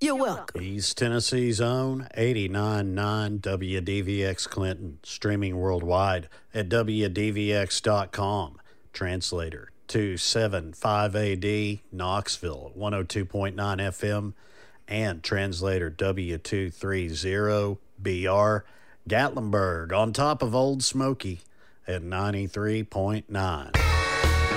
You're welcome. East Tennessee's own 89.9 WDVX Clinton, streaming worldwide at WDVX.com. Translator 275AD, Knoxville, 102.9 FM, and translator W230BR, Gatlinburg, on top of Old Smoky at 93.9.